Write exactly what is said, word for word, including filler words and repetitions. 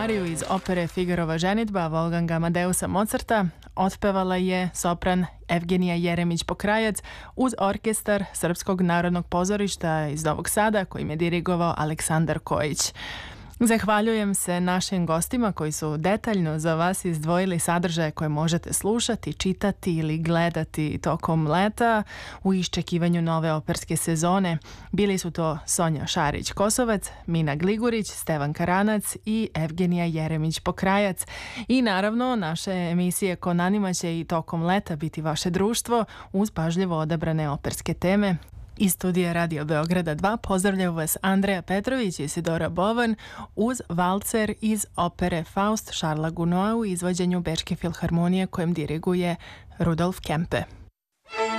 ariju iz opere Figarova ženidba Wolfganga Amadeusa Mozarta otpevala je sopran Evgenija Jeremić-Pokrajac uz orkestar Srpskog narodnog pozorišta iz Novog Sada kojim je dirigovao Aleksandar Kojić. Zahvaljujem se našim gostima koji su detaljno za vas izdvojili sadržaje koje možete slušati, čitati ili gledati tokom leta u iščekivanju nove operske sezone. Bili su to Sonja Šarić-Kosovac, Mina Gligurić, Stevan Karanac i Evgenija Jeremić-Pokrajac. I naravno, naše emisije Konanima će i tokom leta biti vaše društvo uz pažljivo odabrane operske teme. Iz studija Radio Beograda dva pozdravljaju vas Andreja Petrović i Isidora Bovan uz valcer iz opere Faust Šarla Gounod u izvođenju Bečke filharmonije kojem diriguje Rudolf Kempe.